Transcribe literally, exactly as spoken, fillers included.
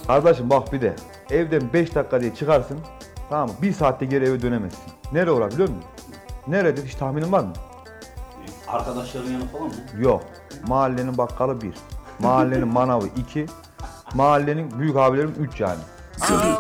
Kardeşim bak bir de evden beş dakika diye çıkarsın. Tamam mı? Bir saatte geri eve dönemezsin. Nereye uğrar biliyor musun? Nerede hiç tahminin var mı? Arkadaşların yanı falan mı? Yok. Mahallenin bakkalı bir. Mahallenin manavı iki. Mahallenin büyük abilerim üç yani.